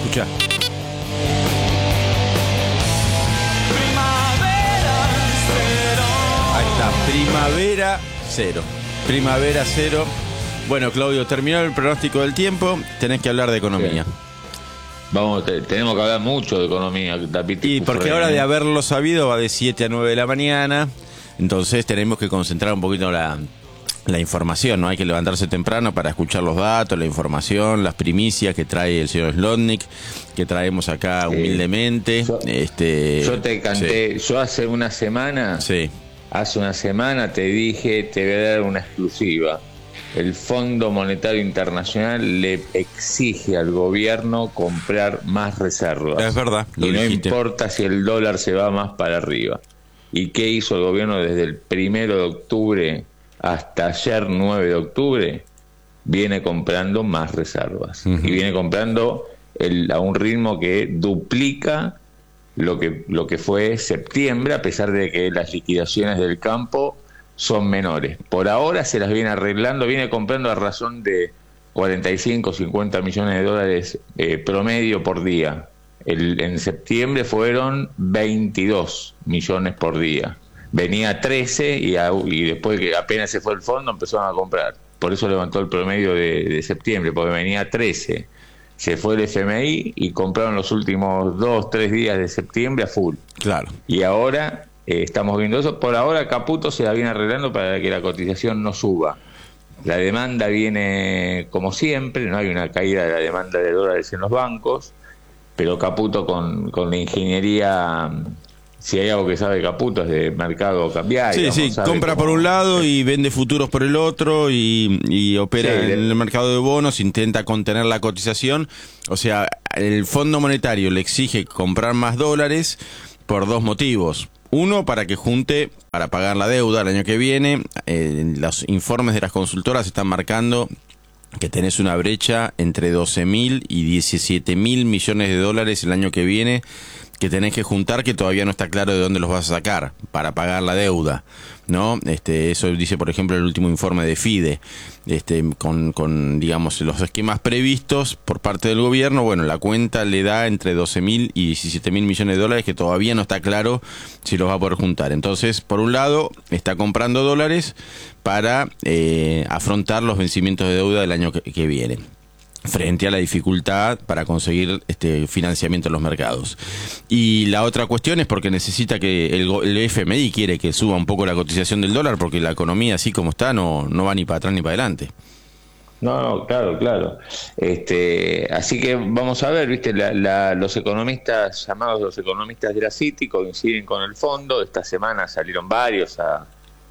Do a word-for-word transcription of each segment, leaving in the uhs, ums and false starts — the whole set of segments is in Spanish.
Escuchá. Ahí está, primavera cero. Primavera cero. Bueno, Claudio, terminó el pronóstico del tiempo, tenés que hablar de economía. Sí. Vamos, te, tenemos que hablar mucho de economía. Y porque ahora de haberlo sabido va de siete a nueve de la mañana, entonces tenemos que concentrar un poquito la, la información, ¿no? Hay que levantarse temprano para escuchar los datos, la información, las primicias que trae el señor Slotnick, que traemos acá sí. humildemente. Yo, este, yo te canté, sí. yo hace una semana, sí. hace una semana te dije, te voy a dar una exclusiva. El Fondo Monetario Internacional le exige al gobierno comprar más reservas. Es verdad. Y no dijiste. Importa si el dólar se va más para arriba. ¿Y qué hizo el gobierno desde el primero de octubre hasta ayer, nueve de octubre? Viene comprando más reservas. Uh-huh. Y viene comprando el, a un ritmo que duplica lo que, lo que fue septiembre, a pesar de que las liquidaciones del campo son menores. Por ahora se las viene arreglando, viene comprando a razón de cuarenta y cinco, cincuenta millones de dólares eh, promedio por día. El, en septiembre fueron veintidós millones por día. Venía trece y, a, y después que apenas se fue el fondo empezaron a comprar. Por eso levantó el promedio de, de septiembre, porque venía trece. Se fue el F M I y compraron los últimos dos, tres días de septiembre a full. Claro. Y ahora... Eh, estamos viendo eso. Por ahora Caputo se la viene arreglando para que la cotización no suba. La demanda viene como siempre, no hay una caída de la demanda de dólares en los bancos, pero Caputo con, con la ingeniería, si hay algo que sabe Caputo es de mercado cambiario. Sí, sí, compra cómo... por un lado y vende futuros por el otro y, y opera sí, en de... el mercado de bonos, intenta contener la cotización. O sea, el Fondo Monetario le exige comprar más dólares por dos motivos. Uno, para que junte para pagar la deuda el año que viene. Eh, los informes de las consultoras están marcando que tenés una brecha entre doce mil y diecisiete mil millones de dólares el año que viene que tenés que juntar, que todavía no está claro de dónde los vas a sacar para pagar la deuda, ¿no? Este, eso dice, por ejemplo, el último informe de FIDE, este, con, con, digamos, los esquemas previstos por parte del gobierno. Bueno, la cuenta le da entre doce mil y diecisiete mil millones de dólares, que todavía no está claro si los va a poder juntar. Entonces, por un lado, está comprando dólares para eh, afrontar los vencimientos de deuda del año que, que viene, frente a la dificultad para conseguir este financiamiento en los mercados. Y la otra cuestión es porque necesita que el, el F M I quiere que suba un poco la cotización del dólar, porque la economía así como está no, no va ni para atrás ni para adelante. No, no, claro, claro. Este, así que vamos a ver, viste, la, la, los economistas llamados los economistas de la Citi coinciden con el fondo. Esta semana salieron varios a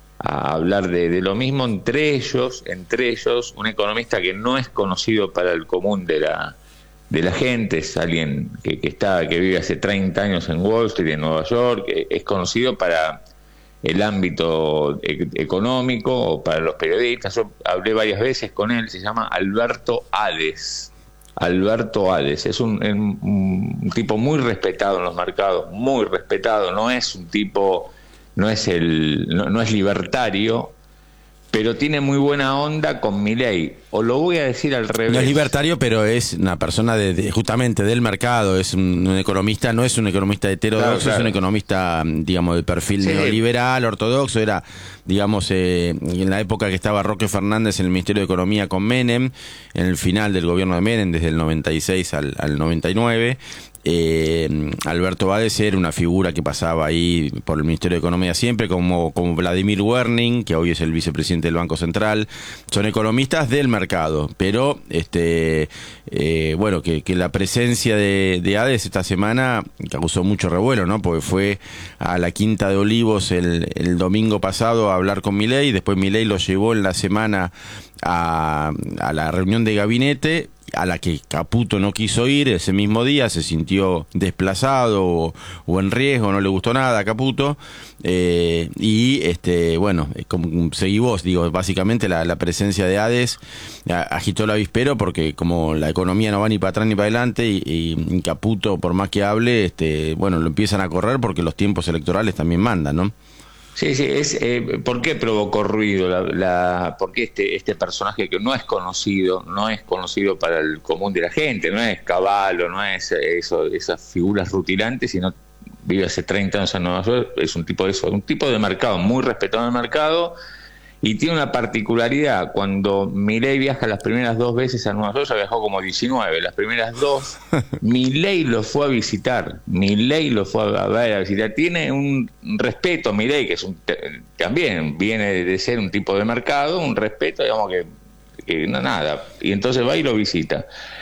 a hablar de, de lo mismo, entre ellos, entre ellos, un economista que no es conocido para el común de la de la gente, es alguien que, que está, que vive hace treinta años en Wall Street, en Nueva York, que es conocido para el ámbito e- económico o para los periodistas. Yo hablé varias veces con él, se llama Alberto Hades. Alberto Hades, es un, un, un tipo muy respetado en los mercados, muy respetado, no es un tipo... No es el, no, no es libertario, pero tiene muy buena onda con Milei. O lo voy a decir al revés. No es libertario, pero es una persona de, de justamente del mercado. Es un, un economista, no es un economista heterodoxo, claro, claro. Es un economista, digamos, de perfil sí. neoliberal, ortodoxo. Era, digamos, eh, en la época que estaba Roque Fernández en el Ministerio de Economía con Menem, en el final del gobierno de Menem, desde el noventa y seis al, al noventa y nueve. Eh, Alberto Hades era una figura que pasaba ahí por el Ministerio de Economía siempre, como, como Vladimir Werning, que hoy es el vicepresidente del Banco Central. Son economistas del mercado, pero este eh, bueno, que, que la presencia de, de Hades esta semana causó mucho revuelo, ¿no? Porque fue a la Quinta de Olivos el, el domingo pasado a hablar con Milei, después Milei lo llevó en la semana a, a la reunión de gabinete, a la que Caputo no quiso ir ese mismo día, se sintió desplazado o, o en riesgo, no le gustó nada a Caputo, eh, y este bueno, como seguí vos, digo, básicamente la, la presencia de Hades agitó el avispero, porque como la economía no va ni para atrás ni para adelante, y, y Caputo, por más que hable, este bueno, lo empiezan a correr porque los tiempos electorales también mandan, ¿no? Sí, sí, es, eh, ¿por qué provocó ruido? La, la, ¿Por qué este, este personaje que no es conocido, no es conocido para el común de la gente, no es Cavallo, no es eso, esas figuras rutilantes, sino vive hace treinta años en Nueva York, es un tipo de eso, un tipo de mercado muy respetado en el mercado, y tiene una particularidad. Cuando Milei viaja las primeras dos veces a Nueva York, ya viajó como diecinueve, las primeras dos, Milei lo fue a visitar, Milei lo fue a ver, a visitar, tiene un respeto, Milei, que es un, también viene de ser un tipo de mercado, un respeto, digamos que, que no nada, y entonces va y lo visita.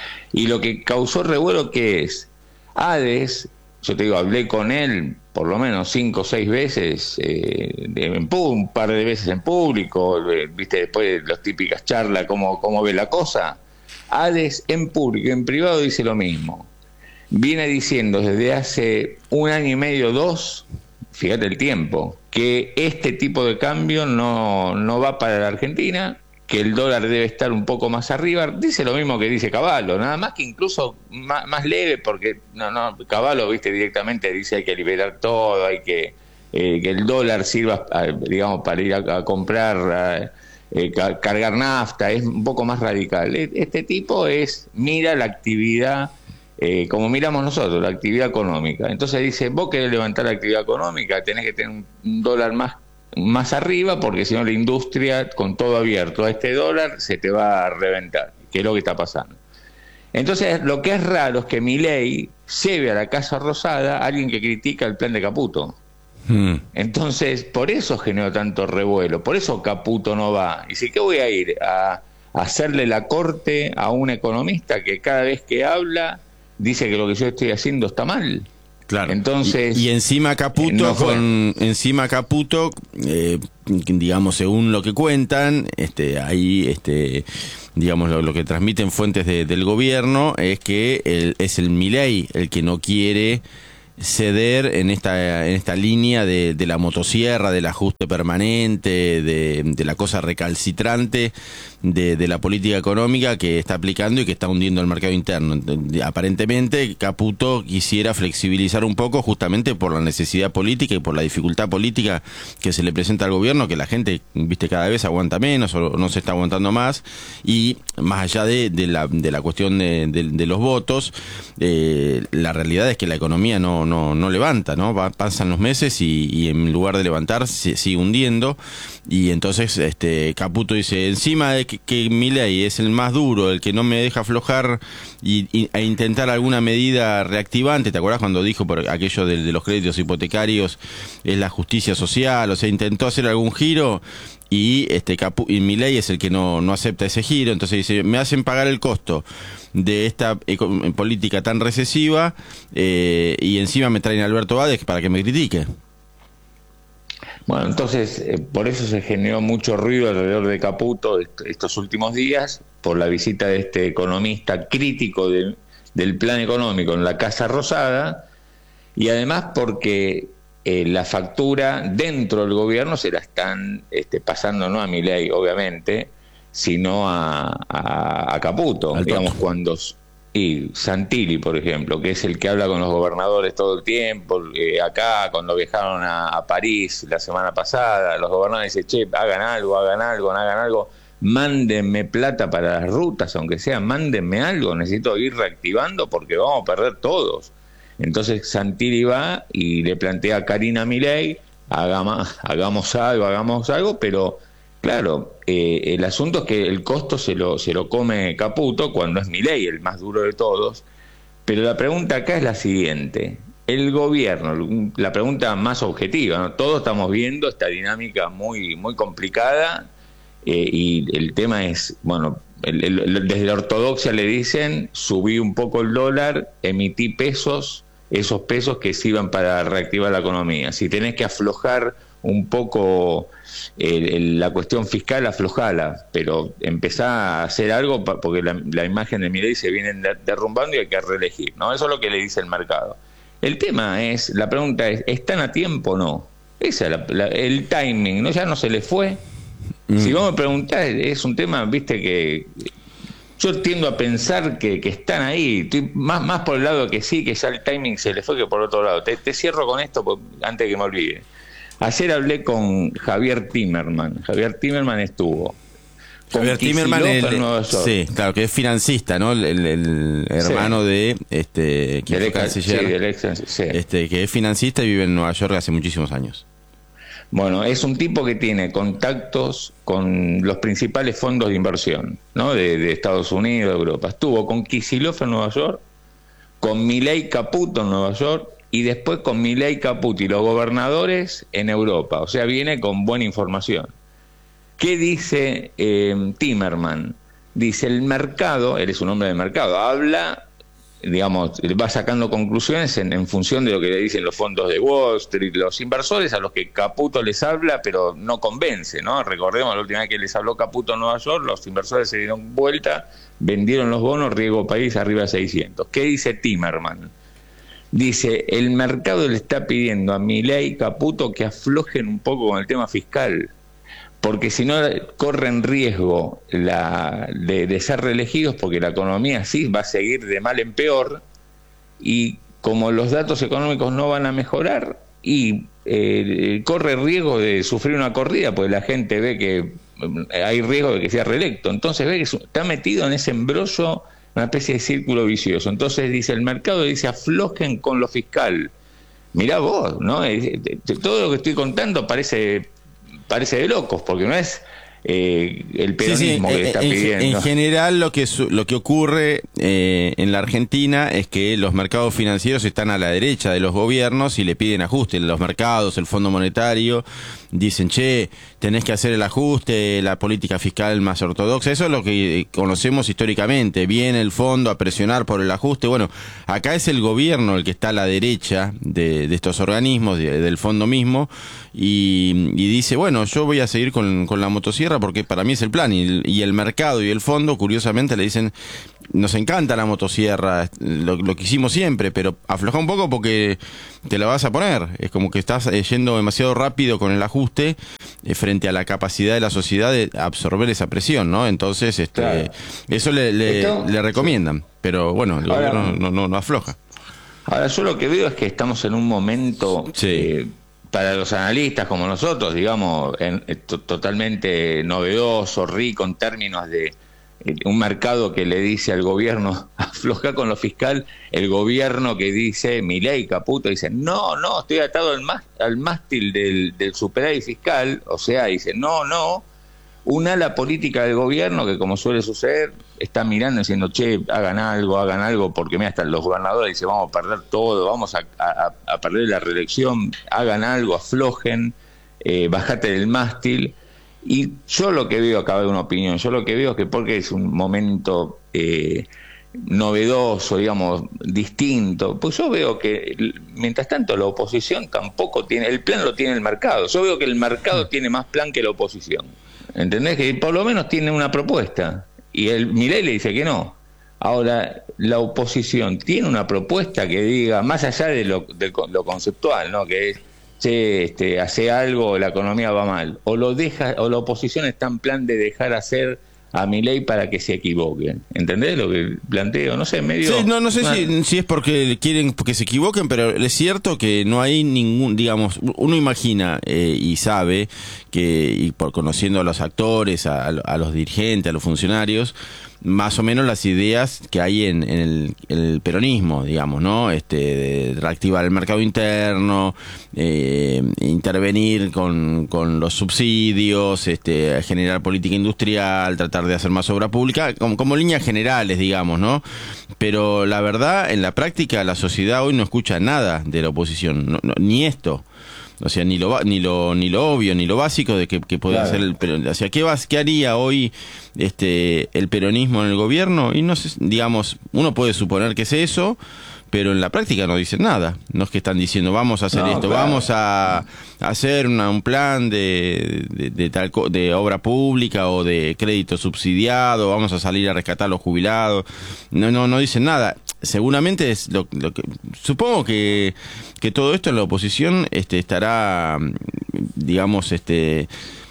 Y lo que causó revuelo, ¿qué es? Hades, yo te digo, hablé con él por lo menos cinco o seis veces, eh, en, un par de veces en público, eh, viste, después de las típicas charlas, cómo, cómo ve la cosa. Hades en público, en privado dice lo mismo. Viene diciendo desde hace un año y medio, dos, fíjate el tiempo, que este tipo de cambio no, no va para la Argentina, que el dólar debe estar un poco más arriba. Dice lo mismo que dice Cavallo, nada más que incluso más, más leve, porque no, no, Cavallo, viste, directamente dice hay que liberar todo, hay que eh, que el dólar sirva, digamos, para ir a, a comprar, a, eh, cargar nafta, es un poco más radical. Este tipo es, mira la actividad, eh, como miramos nosotros, la actividad económica. Entonces dice, vos querés levantar la actividad económica, tenés que tener un, un dólar más más arriba, porque si no la industria, con todo abierto a este dólar, se te va a reventar, que es lo que está pasando. Entonces, lo que es raro es que Milei lleve a la Casa Rosada a alguien que critica el plan de Caputo. Hmm. Entonces, por eso generó tanto revuelo, por eso Caputo no va. Y si, ¿qué voy a ir? A, a hacerle la corte a un economista que cada vez que habla dice que lo que yo estoy haciendo está mal. Claro. Entonces, y, y encima Caputo, no con encima Caputo, eh, digamos, según lo que cuentan, este, ahí, este, digamos, lo, lo que transmiten fuentes de, del gobierno es que el, es el Milei el que no quiere ceder en esta en esta línea de, de la motosierra, del ajuste permanente, de, de la cosa recalcitrante de, de la política económica que está aplicando y que está hundiendo el mercado interno. Aparentemente Caputo quisiera flexibilizar un poco justamente por la necesidad política y por la dificultad política que se le presenta al gobierno, que la gente, viste, cada vez aguanta menos o no se está aguantando más, y más allá de, de, la, de la cuestión de, de, de los votos, eh, la realidad es que la economía no No, no levanta, ¿no? Va, pasan los meses y, y en lugar de levantar se sigue hundiendo, y entonces este Caputo dice, encima de que, que Milei es el más duro, el que no me deja aflojar y, y a intentar alguna medida reactivante. ¿Te acuerdas cuando dijo por aquello de, de los créditos hipotecarios es la justicia social? O sea, intentó hacer algún giro y este Capu y Milei es el que no, no acepta ese giro. Entonces dice, me hacen pagar el costo de esta política tan recesiva, eh, y encima me traen a Alberto Hades para que me critique. Bueno, entonces eh, por eso se generó mucho ruido alrededor de Caputo est estos últimos días, por la visita de este economista crítico de, del plan económico en la Casa Rosada, y además porque eh, la factura dentro del gobierno se la están este, pasando no a Milei, obviamente, sino a, a, a Caputo. Al digamos, tonto. Cuando... Y Santilli, por ejemplo, que es el que habla con los gobernadores todo el tiempo, eh, acá, cuando viajaron a, a París la semana pasada, los gobernadores dicen, che, hagan algo, hagan algo, hagan algo, mándenme plata para las rutas, aunque sea, mándenme algo, necesito ir reactivando porque vamos a perder todos. Entonces Santilli va y le plantea a Karina Milei, hagamos, hagamos algo, hagamos algo, pero claro, eh, el asunto es que el costo se lo, se lo come Caputo cuando es Milei el más duro de todos. Pero la pregunta acá es la siguiente: el gobierno, la pregunta más objetiva, ¿no? Todos estamos viendo esta dinámica muy, muy complicada, eh, y el tema es, bueno, el, el, desde la ortodoxia le dicen, subí un poco el dólar, emití pesos, esos pesos que sirvan para reactivar la economía. Si tenés que aflojar un poco el, el, la cuestión fiscal, aflojala, pero empezá a hacer algo pa, porque la, la imagen de Milei se viene derrumbando y hay que reelegir, ¿no? Eso es lo que le dice el mercado. El tema es, la pregunta es, ¿están a tiempo o no? Esa es la, la, el timing, ¿no? Ya no se le fue. Mm. Si vos me preguntás, es un tema, viste, que yo tiendo a pensar que, que están ahí. Estoy más, más por el lado que sí, que ya el timing se le fue, que por otro lado. Te, te cierro con esto antes de que me olvide. Ayer hablé con Javier Timerman. Javier Timerman estuvo. Javier Timerman, el, en Nueva York. Sí, claro, que es financista, ¿no? El, el, el hermano sí. de este, del ex, canciller, sí, del ex, sí. este, que es financista y vive en Nueva York hace muchísimos años. Bueno, es un tipo que tiene contactos con los principales fondos de inversión, ¿no? De, de Estados Unidos, de Europa. Estuvo con Kicillof en Nueva York, con Milei Caputo en Nueva York y después con Milei Caputo y los gobernadores en Europa. O sea, viene con buena información. ¿Qué dice eh, Timerman? Dice, el mercado, él es un hombre de mercado, habla, digamos, va sacando conclusiones en, en función de lo que le dicen los fondos de Wall Street, los inversores a los que Caputo les habla, pero no convence, ¿no? Recordemos, la última vez que les habló Caputo en Nueva York, los inversores se dieron vuelta, vendieron los bonos, riesgo país arriba de seiscientos. ¿Qué dice Timerman? Dice, el mercado le está pidiendo a Milei Caputo que aflojen un poco con el tema fiscal, porque si no corren riesgo la, de, de ser reelegidos, porque la economía sí va a seguir de mal en peor, y como los datos económicos no van a mejorar, y eh, corre riesgo de sufrir una corrida, porque la gente ve que hay riesgo de que sea reelecto, entonces ve que está metido en ese embrollo, una especie de círculo vicioso. Entonces dice, el mercado dice, aflojen con lo fiscal. Mirá vos, ¿no? Todo lo que estoy contando parece... parece de locos, porque no es eh, el peronismo sí, sí, que está en, pidiendo. En general lo que lo que ocurre eh, en la Argentina es que los mercados financieros están a la derecha de los gobiernos y le piden ajuste. Los mercados, el Fondo Monetario, dicen, che, tenés que hacer el ajuste, la política fiscal más ortodoxa. Eso es lo que conocemos históricamente. Viene el fondo a presionar por el ajuste. Bueno, acá es el gobierno el que está a la derecha de, de estos organismos, de, del fondo mismo, y, y dice, bueno, yo voy a seguir con, con la motosierra porque para mí es el plan. Y, y el mercado y el fondo, curiosamente, le dicen, nos encanta la motosierra, lo, lo que hicimos siempre, pero afloja un poco porque te la vas a poner. Es como que estás yendo demasiado rápido con el ajuste eh, frente a la capacidad de la sociedad de absorber esa presión, ¿no? Entonces, este, claro. eso le, le, Esto, le recomiendan, pero bueno, el ahora, gobierno no, no, no afloja. Ahora, yo lo que veo es que estamos en un momento... Sí. Eh, para los analistas como nosotros, digamos, en, en, totalmente novedoso, rico en términos de eh, un mercado que le dice al gobierno, afloja con lo fiscal, el gobierno que dice, Milei, Caputo, dice, no, no, estoy atado al, más, al mástil del, del superávit fiscal, o sea, dice, no, no, un ala política del gobierno que, como suele suceder, está mirando diciendo, che, hagan algo, hagan algo, porque mira, hasta los gobernadores dicen, vamos a perder todo, vamos a, a, a perder la reelección, hagan algo, aflojen, eh, bajate del mástil. Y yo lo que veo, acá de una opinión, yo lo que veo es que porque es un momento eh, novedoso, digamos, distinto, pues yo veo que, mientras tanto, la oposición tampoco tiene, el plan lo tiene el mercado, yo veo que el mercado tiene más plan que la oposición. ¿Entendés? Que por lo menos tiene una propuesta. Y el Milei le dice que no. Ahora, la oposición tiene una propuesta que diga, más allá de lo, de lo conceptual, ¿no? Que es, che, este, hace algo, la economía va mal. O lo deja, o la oposición está en plan de dejar hacer a Milei para que se equivoquen. ¿Entendés lo que planteo? No sé, medio... Sí, no, no sé si, si es porque quieren que se equivoquen, pero es cierto que no hay ningún, digamos, uno imagina eh, y sabe que, y por conociendo a los actores, a, a los dirigentes, a los funcionarios, más o menos las ideas que hay en, en, el, en el peronismo, digamos, ¿no? Este, de reactivar el mercado interno, eh, intervenir con, con los subsidios, este, generar política industrial, tratar de hacer más obra pública, como, como líneas generales, digamos, ¿no? Pero la verdad, en la práctica, la sociedad hoy no escucha nada de la oposición, no, no, ni esto. O sea, ni lo ni lo ni lo obvio, ni lo básico de que, que puede claro. hacer el peronismo. O sea, ¿qué, vas, ¿qué haría hoy este el peronismo en el gobierno? Y no sé, digamos, uno puede suponer que es eso, pero en la práctica no dicen nada. No es que están diciendo, vamos a hacer no, esto, claro. vamos a, a hacer una, un plan de, de, de, tal, de obra pública o de crédito subsidiado, vamos a salir a rescatar a los jubilados. No, no, no dicen nada. Seguramente es lo, lo que supongo que, que todo esto en la oposición este, estará, digamos, este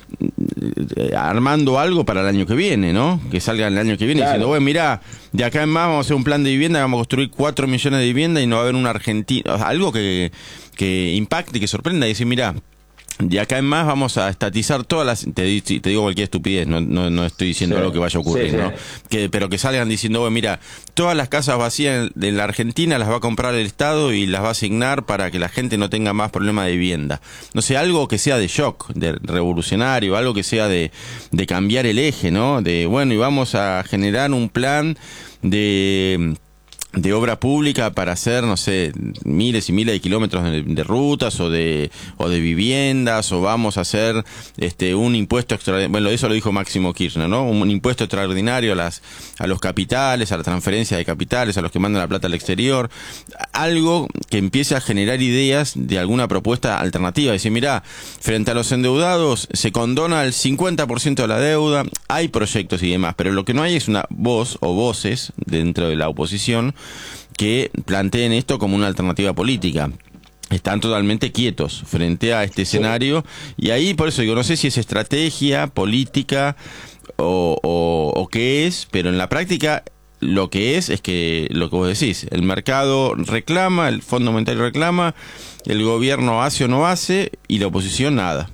armando algo para el año que viene, ¿no? Que salga el año que viene claro. diciendo, bueno, mirá, de acá en más vamos a hacer un plan de vivienda, vamos a construir cuatro millones de viviendas y no va a haber una Argentina, o sea, algo que, que impacte, que sorprenda y decir, mirá, de acá en más vamos a estatizar todas las, te, di- te digo cualquier estupidez, no, no, no estoy diciendo Sí, algo que vaya a ocurrir, sí, sí. ¿no? Que, pero que salgan diciendo, bueno, mira, todas las casas vacías de la Argentina las va a comprar el Estado y las va a asignar para que la gente no tenga más problema de vivienda. No sé, algo que sea de shock, de revolucionario, algo que sea de, de cambiar el eje, ¿no? De, bueno, y vamos a generar un plan de... de obra pública para hacer, no sé, miles y miles de kilómetros de, de rutas o de o de viviendas, o vamos a hacer este un impuesto extraordinario, bueno, eso lo dijo Máximo Kirchner, ¿no? Un impuesto extraordinario a las a los capitales, a la transferencia de capitales, a los que mandan la plata al exterior, algo que empiece a generar ideas de alguna propuesta alternativa, decir, mirá, frente a los endeudados se condona el cincuenta por ciento de la deuda, hay proyectos y demás, pero lo que no hay es una voz o voces dentro de la oposición que planteen esto como una alternativa política. Están totalmente quietos frente a este escenario, y ahí por eso digo, no sé si es estrategia política o, o, o qué es, pero en la práctica lo que es es que lo que vos decís, el mercado reclama, el Fondo Monetario reclama, el gobierno hace o no hace y la oposición nada.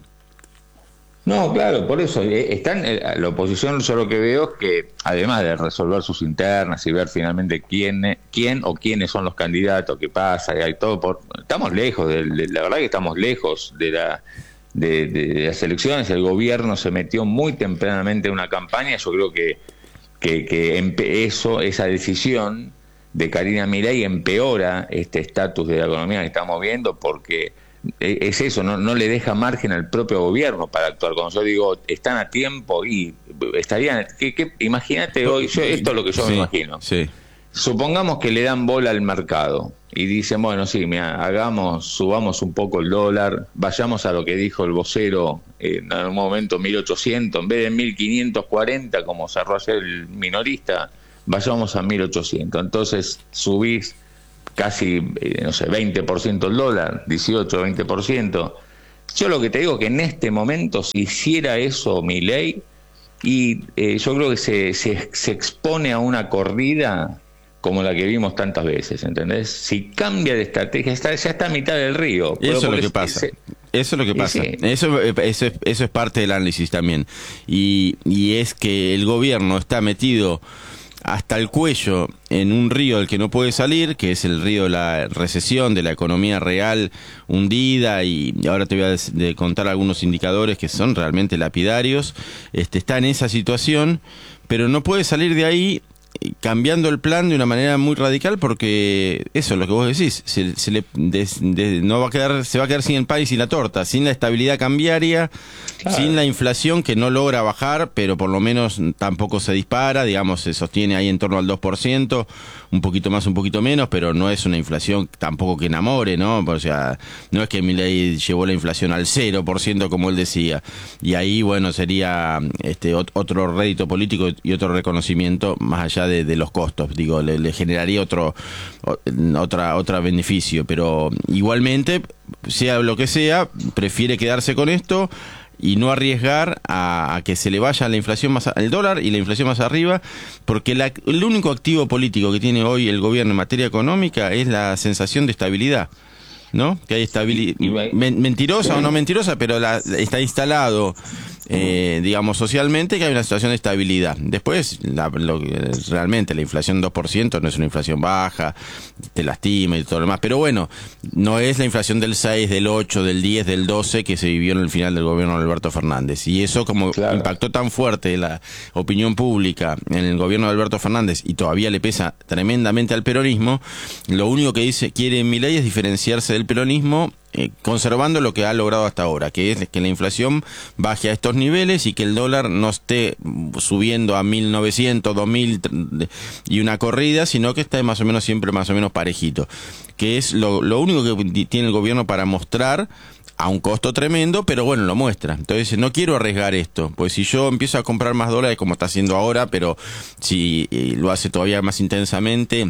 No, claro, por eso eh, están eh, la oposición. Yo lo que veo es que además de resolver sus internas y ver finalmente quién quién o quiénes son los candidatos, qué pasa, y hay todo por, estamos lejos de, de la verdad que estamos lejos de la de, de, de las elecciones. El gobierno se metió muy tempranamente en una campaña. Yo creo que que, que empe eso esa decisión de Karina Milei empeora este estatus de la economía que estamos viendo, porque es eso, no, no le deja margen al propio gobierno para actuar. Cuando yo digo están a tiempo y estarían, que, que, imagínate hoy, yo, esto es lo que yo sí, me imagino. Sí. Supongamos que le dan bola al mercado y dicen, bueno, sí, mira, hagamos, subamos un poco el dólar, vayamos a lo que dijo el vocero eh, en algún momento mil ochocientos, en vez de mil quinientos cuarenta como cerró ayer el minorista, vayamos a mil ochocientos. Entonces subís casi, eh, no sé, veinte por ciento el dólar, dieciocho, veinte por ciento. Yo lo que te digo que en este momento, si hiciera eso Milei, y eh, yo creo que se, se, se expone a una corrida como la que vimos tantas veces, ¿entendés? Si cambia de estrategia, está, ya está a mitad del río. Eso es lo que pasa. Ese, eso es lo que pasa. Sí. Eso, eso, es, eso es parte del análisis también. Y, y es que el gobierno está metido hasta el cuello en un río del que no puede salir, que es el río de la recesión, de la economía real hundida, y ahora te voy a de, de contar algunos indicadores que son realmente lapidarios. Este, está en esa situación, pero no puede salir de ahí cambiando el plan de una manera muy radical, porque eso es lo que vos decís, se, se le de, de, no va a quedar, se va a quedar sin el pan y sin la torta, sin la estabilidad cambiaria, claro, sin la inflación que no logra bajar, pero por lo menos tampoco se dispara, digamos, se sostiene ahí en torno al dos por ciento, un poquito más, un poquito menos, pero no es una inflación tampoco que enamore, ¿no? O sea, no es que Milei llevó la inflación al cero por ciento como él decía, y ahí, bueno, sería este otro rédito político y otro reconocimiento más allá de De, de los costos, digo, le, le generaría otro otra otra beneficio, pero igualmente, sea lo que sea, prefiere quedarse con esto y no arriesgar a, a que se le vaya la inflación más a, el dólar y la inflación más arriba, porque la, el único activo político que tiene hoy el gobierno en materia económica es la sensación de estabilidad, ¿no? Que hay estabilidad, mentirosa o no mentirosa, pero la, está instalado, eh, digamos, socialmente, que hay una situación de estabilidad. Después, la, lo, realmente, la inflación dos por ciento no es una inflación baja, te lastima y todo lo demás, pero bueno, no es la inflación del seis, del ocho, del diez, del doce que se vivió en el final del gobierno de Alberto Fernández. Y eso, como claro, impactó tan fuerte la opinión pública en el gobierno de Alberto Fernández y todavía le pesa tremendamente al peronismo, lo único que dice quiere Milei es diferenciarse del peronismo, eh, conservando lo que ha logrado hasta ahora, que es que la inflación baje a estos niveles y que el dólar no esté subiendo a mil novecientos, dos mil y una corrida, sino que esté más o menos siempre más o menos parejito, que es lo, lo único que tiene el gobierno para mostrar a un costo tremendo, pero bueno, lo muestra. Entonces, no quiero arriesgar esto, pues si yo empiezo a comprar más dólares como está haciendo ahora, pero si eh, lo hace todavía más intensamente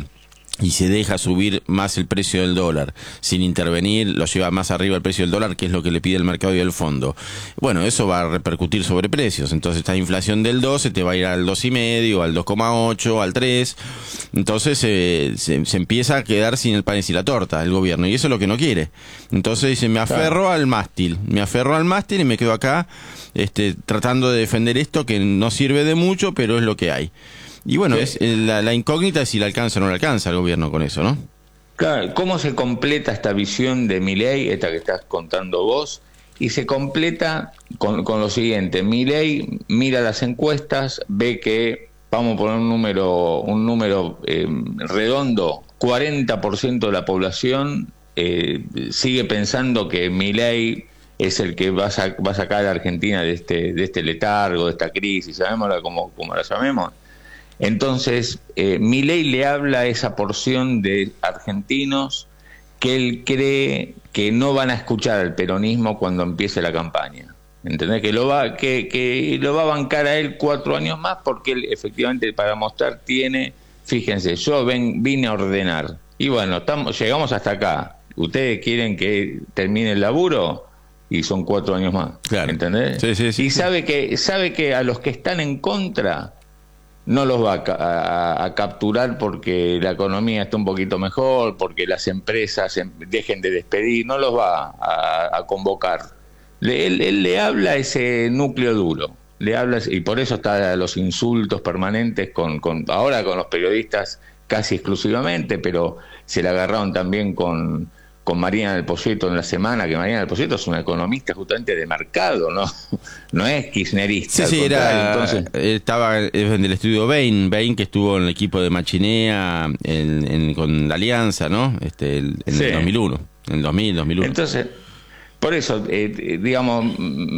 y se deja subir más el precio del dólar, sin intervenir, lo lleva más arriba el precio del dólar, que es lo que le pide el mercado y el fondo. Bueno, eso va a repercutir sobre precios. Entonces, esta inflación del dos se te va a ir al dos y medio, al dos coma ocho, al tres. Entonces, eh, se, se empieza a quedar sin el pan y sin la torta el gobierno, y eso es lo que no quiere. Entonces dice, me aferro claro. al mástil, me aferro al mástil y me quedo acá, este, tratando de defender esto que no sirve de mucho, pero es lo que hay. Y bueno, sí. es la, la incógnita es si le alcanza o no le alcanza al gobierno con eso, ¿no? Claro, ¿cómo se completa esta visión de Milei, esta que estás contando vos? Y se completa con, con lo siguiente: Milei mira las encuestas, ve que, vamos a poner un número, un número eh, redondo, cuarenta por ciento de la población eh, sigue pensando que Milei es el que va a, sa- va a sacar a la Argentina de este, de este letargo, de esta crisis, llamémosla como, como la llamemos. Entonces, eh, Milei le habla a esa porción de argentinos que él cree que no van a escuchar al peronismo cuando empiece la campaña. ¿Entendés? Que lo va, que, que lo va a bancar a él cuatro años más, porque él efectivamente, para mostrar, tiene, fíjense, yo ven, vine a ordenar. Y bueno, estamos, llegamos hasta acá. ¿Ustedes quieren que termine el laburo? Y son cuatro años más. Claro. ¿Entendés? Sí, sí, sí, y sí. sabe que, sabe que a los que están en contra no los va a, a, a capturar porque la economía está un poquito mejor, porque las empresas dejen de despedir, no los va a, a convocar. Le, él, él le habla a ese núcleo duro, le habla, y por eso está los insultos permanentes con, con ahora con los periodistas casi exclusivamente, pero se le agarraron también con con Mariana del Poyeto en la semana, que Mariana del Poyeto es una economista justamente de mercado, no no es kirchnerista. Sí, sí, era, entonces... estaba en el estudio Bain, Bain que estuvo en el equipo de Machinea en, en, con la Alianza, ¿no? Este, el, en sí. el dos mil uno, en el dos mil, dos mil uno. Entonces, por eso, eh, digamos,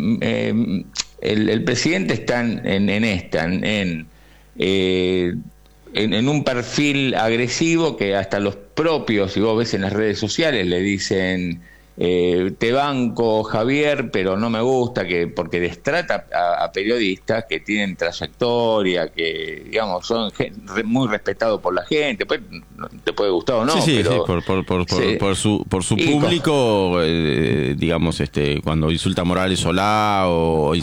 eh, el, el presidente está en, en esta, en... en eh, En, en un perfil agresivo que hasta los propios, si vos ves en las redes sociales, le dicen eh, te banco, Javier, pero no me gusta, que porque destrata a, a periodistas que tienen trayectoria, que digamos son gen, muy respetados por la gente. Pues te puede gustar o no, sí, sí, pero sí, por, por, por, sí. por, por su por su público, eh, digamos, este cuando insulta a Morales Solá o